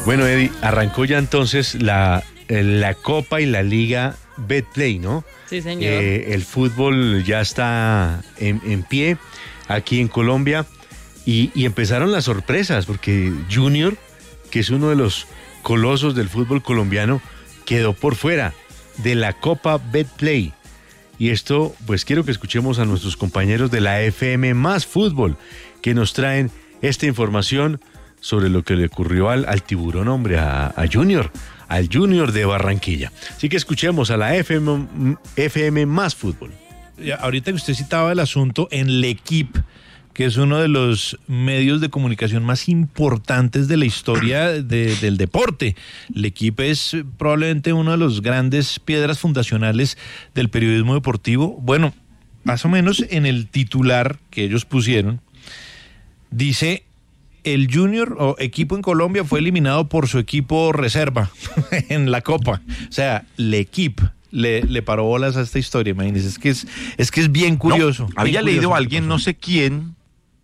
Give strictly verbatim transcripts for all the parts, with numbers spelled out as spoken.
Bueno, Eddie, arrancó ya entonces la, la Copa y la Liga Betplay, ¿no? Sí, señor. Eh, el fútbol ya está en, en pie aquí en Colombia y, y empezaron las sorpresas porque Junior, que es uno de los colosos del fútbol colombiano, quedó por fuera de la Copa Betplay. Y esto, pues quiero que escuchemos a nuestros compañeros de la F M Más Fútbol, que nos traen esta información sobre lo que le ocurrió al, al tiburón, hombre, a, a Junior, al Junior de Barranquilla. Así que escuchemos a la F M, F M Más Fútbol. Ahorita que usted citaba el asunto en L'Equipe, que es uno de los medios de comunicación más importantes de la historia de, del deporte. L'Equipe es probablemente una de las grandes piedras fundacionales del periodismo deportivo. Bueno, más o menos en el titular que ellos pusieron, dice: el Junior o equipo en Colombia fue eliminado por su equipo reserva en la Copa. O sea, L'Equipe le, le paró bolas a esta historia, imagínense. Es que es, es, que es bien curioso. No, había bien leído curioso a alguien, no sé quién,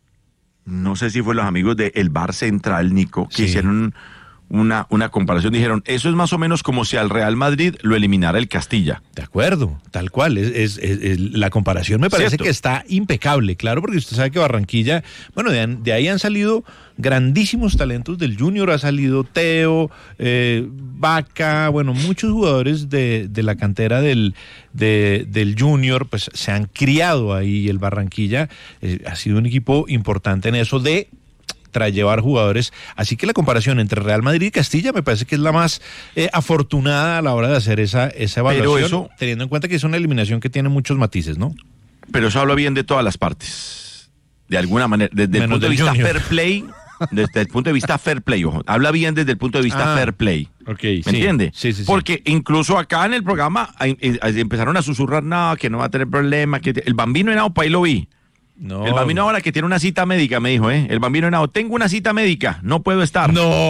no sé si fue los amigos de El Bar Central, Nico, que Sí. hicieron una, una comparación. Dijeron, eso es más o menos como si al Real Madrid lo eliminara el Castilla. De acuerdo, tal cual. Es, es, es, es- la comparación me parece Cierto. que está impecable, claro, porque usted sabe que Barranquilla, bueno, de, de ahí han salido grandísimos talentos del Junior, ha salido Teo, eh, Vaca, bueno, muchos jugadores de, de la cantera del, de, del Junior, pues se han criado ahí. El Barranquilla eh, ha sido un equipo importante en eso de tras llevar jugadores, así que la comparación entre Real Madrid y Castilla me parece que es la más eh, afortunada a la hora de hacer esa, esa evaluación, Pero eso- teniendo en cuenta que es una eliminación que tiene muchos matices, ¿no? Pero eso habla bien de todas las partes. De alguna manera, desde el Menos punto de del vista Junior. fair play, desde el punto de vista fair play, ojo, habla bien desde el punto de vista Ah, fair play. ok, ¿Me sí. entiende? Sí, sí, sí. Porque incluso acá en el programa eh, eh, empezaron a susurrar, no, que no va a tener problema, que te- el Bambino Henao, pa' ahí lo vi. No, El Bambino ahora que tiene una cita médica, me dijo, ¿eh? El Bambino Henao, tengo una cita médica, no puedo estar. no.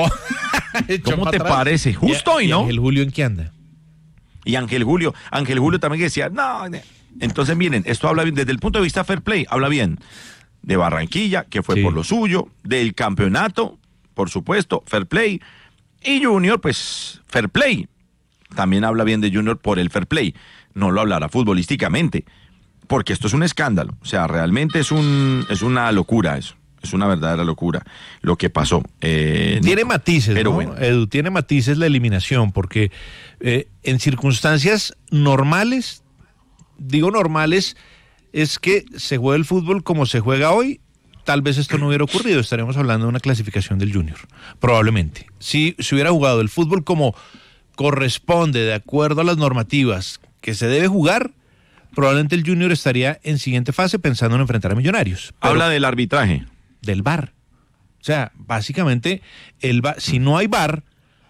¿Cómo te parece? Justo hoy, ¿no? ¿El Julio en qué anda? Y Ángel Julio, Ángel Julio también decía, no, ne-". Entonces miren, esto habla bien, desde el punto de vista fair play, habla bien de Barranquilla, que fue Sí. por lo suyo, del campeonato, por supuesto, fair play, y Junior, pues, fair play. También habla bien de Junior por el fair play, no lo hablará futbolísticamente, porque esto es un escándalo, o sea, realmente es un es una locura eso, es una verdadera locura lo que pasó. Eh, Tiene Nico. matices, Pero ¿no? bueno. Edu, tiene matices la eliminación, porque eh, en circunstancias normales, digo normales, es que se juega el fútbol como se juega hoy, tal vez esto no hubiera ocurrido, estaremos hablando de una clasificación del Junior, probablemente. Si se hubiera jugado el fútbol como corresponde, de acuerdo a las normativas que se debe jugar, probablemente el Junior estaría en siguiente fase pensando en enfrentar a Millonarios. Pero Habla del arbitraje. del V A R. O sea, básicamente, el V A R, si no hay V A R,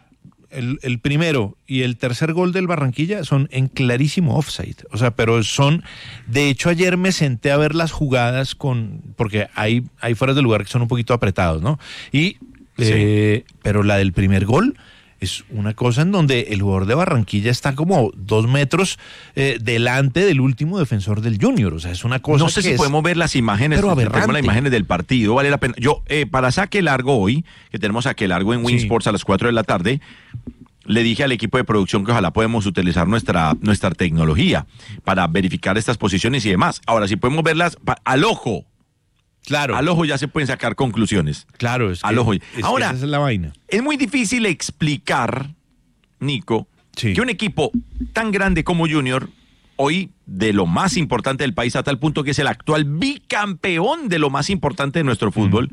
el, el primero y el tercer gol del Barranquilla son en clarísimo offside. O sea, pero son, de hecho ayer me senté a ver las jugadas con, porque hay, hay fueras de lugar que son un poquito apretados, ¿no? Y, eh, pero la del primer gol es una cosa en donde el jugador de Barranquilla está como dos metros eh, delante del último defensor del Junior. O sea, es una cosa No sé que si es- podemos ver las imágenes, pero tenemos aberrante. las imágenes del partido, vale la pena. Yo, eh, para saque largo hoy, que tenemos saque largo en Win Sí. Sports a las cuatro de la tarde, le dije al equipo de producción que ojalá podemos utilizar nuestra, nuestra tecnología para verificar estas posiciones y demás. Ahora, si podemos verlas pa- al ojo, Claro. al ojo ya se pueden sacar conclusiones. Claro, es que, Al ojo. es que Ahora- esa es la vaina. Es muy difícil explicar, Nico, Sí. que un equipo tan grande como Junior, hoy de lo más importante del país, a tal punto que es el actual bicampeón de lo más importante de nuestro fútbol,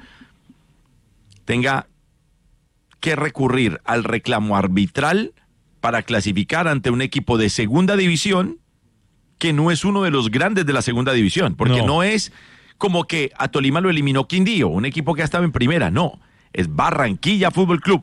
tenga que recurrir al reclamo arbitral para clasificar ante un equipo de segunda división que no es uno de los grandes de la segunda división, porque No. no, es como que a Tolima lo eliminó Quindío, un equipo que ha estado en primera, no, es Barranquilla Fútbol Club.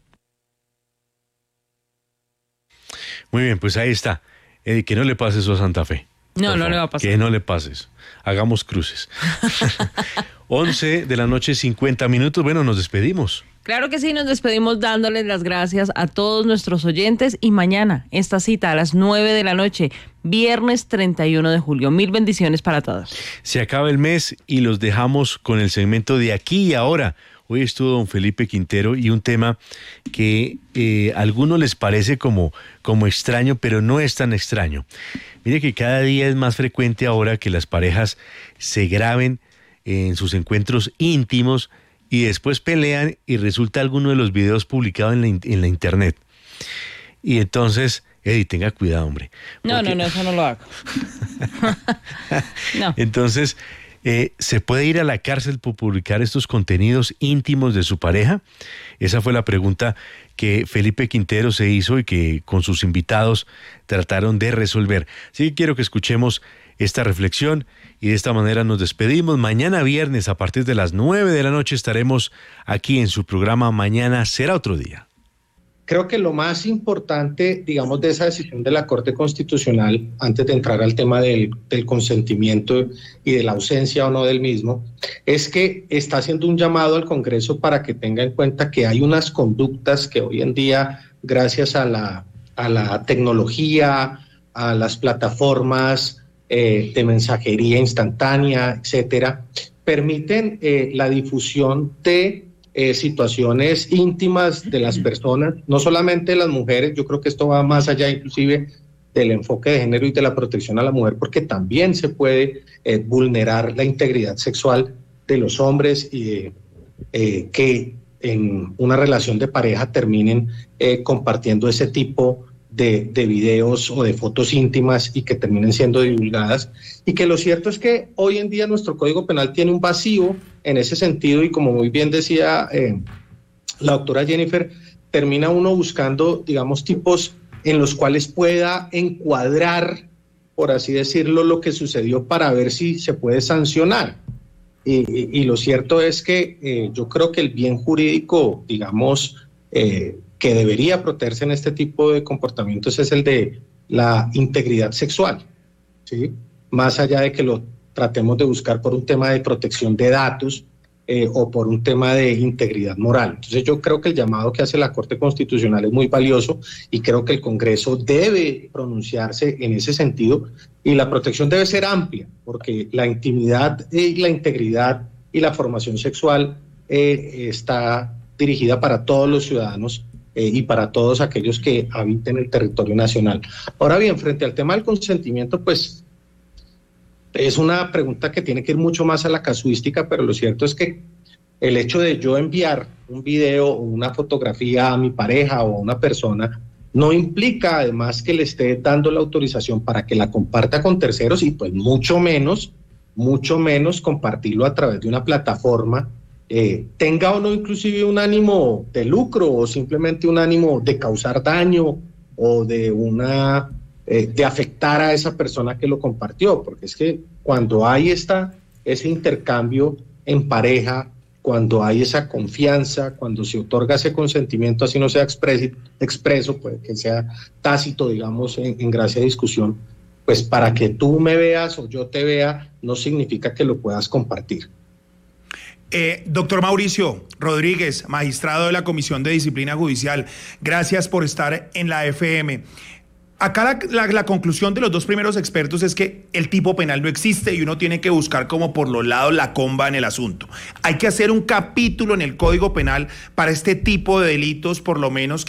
Muy bien, pues ahí está. Eddie, que no le pases eso a Santa Fe. No, Por no favor, le va a pasar. Que no le pases. Hagamos cruces. once de la noche, cincuenta minutos. Bueno, nos despedimos. Claro que sí, nos despedimos dándoles las gracias a todos nuestros oyentes y mañana esta cita a las nueve de la noche, viernes treinta y uno de julio. Mil bendiciones para todos. Se acaba el mes y los dejamos con el segmento de aquí y ahora. Hoy estuvo don Felipe Quintero y un tema que eh, a algunos les parece como, como extraño, pero no es tan extraño. Mire que cada día es más frecuente ahora que las parejas se graben en sus encuentros íntimos y después pelean y resulta alguno de los videos publicados en la, en la internet. Y entonces, Eddie, tenga cuidado, hombre. No, porque... no, no, eso no lo hago. No. Entonces, eh, ¿se puede ir a la cárcel por publicar estos contenidos íntimos de su pareja? Esa fue la pregunta que Felipe Quintero se hizo y que con sus invitados trataron de resolver. Así que quiero que escuchemos esta reflexión y de esta manera nos despedimos. Mañana viernes a partir de las nueve de la noche estaremos aquí en su programa Mañana será otro día. Creo que lo más importante, digamos, de esa decisión de la Corte Constitucional, antes de entrar al tema del, del consentimiento y de la ausencia o no del mismo, es que está haciendo un llamado al Congreso para que tenga en cuenta que hay unas conductas que hoy en día, gracias a la, a la tecnología, a las plataformas eh, de mensajería instantánea, etcétera, permiten eh, la difusión de Eh, situaciones íntimas de las personas, no solamente de las mujeres. Yo creo que esto va más allá inclusive del enfoque de género y de la protección a la mujer, porque también se puede eh, vulnerar la integridad sexual de los hombres y eh, eh, que en una relación de pareja terminen eh, compartiendo ese tipo de, de videos o de fotos íntimas y que terminen siendo divulgadas. Y que lo cierto es que hoy en día nuestro Código Penal tiene un vacío en ese sentido, y como muy bien decía eh, la doctora Jennifer, termina uno buscando, digamos, tipos en los cuales pueda encuadrar, por así decirlo, lo que sucedió para ver si se puede sancionar. Y, y, y lo cierto es que eh, yo creo que el bien jurídico, digamos, eh, que debería protegerse en este tipo de comportamientos es el de la integridad sexual, ¿sí? Más allá de que lo tratemos de buscar por un tema de protección de datos eh, o por un tema de integridad moral. Entonces yo creo que el llamado que hace la Corte Constitucional es muy valioso y creo que el Congreso debe pronunciarse en ese sentido, y la protección debe ser amplia, porque la intimidad y la integridad y la formación sexual eh, está dirigida para todos los ciudadanos eh, y para todos aquellos que habiten el territorio nacional. Ahora bien, frente al tema del consentimiento, pues es una pregunta que tiene que ir mucho más a la casuística, pero lo cierto es que el hecho de yo enviar un video o una fotografía a mi pareja o a una persona no implica además que le esté dando la autorización para que la comparta con terceros, y pues mucho menos, mucho menos compartirlo a través de una plataforma, eh, tenga o no inclusive un ánimo de lucro o simplemente un ánimo de causar daño o de una... Eh, de afectar a esa persona que lo compartió, porque es que cuando hay esta, ese intercambio en pareja, cuando hay esa confianza, cuando se otorga ese consentimiento, así no sea expreso, expreso pues que sea tácito, digamos, en, en gracia de discusión, pues para que tú me veas o yo te vea, no significa que lo puedas compartir. Eh, doctor Mauricio Rodríguez, magistrado de la Comisión de Disciplina Judicial, gracias por estar en la F M. Acá la, la, la conclusión de los dos primeros expertos es que el tipo penal no existe y uno tiene que buscar como por los lados la comba en el asunto. Hay que hacer un capítulo en el Código Penal para este tipo de delitos, por lo menos,